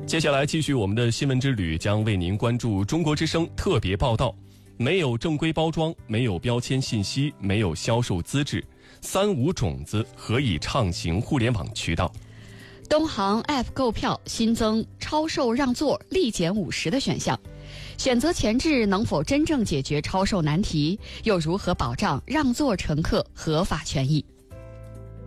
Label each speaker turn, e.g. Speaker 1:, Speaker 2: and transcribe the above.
Speaker 1: 接下来继续我们的新闻之旅，将为您关注中国之声特别报道。没有正规包装，没有标签信息，没有销售资质，3无种子何以畅行互联网渠道？
Speaker 2: 东航 App 购票新增超售让座立减50的选项，选择前置能否真正解决超售难题？又如何保障让座乘客合法权益？